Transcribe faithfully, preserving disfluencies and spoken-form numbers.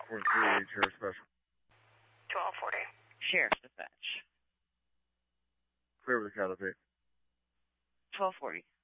forty-three, Sheriff Special. twelve forty. Sheriff's Dispatch. Clear with the Catholic. twelve forty.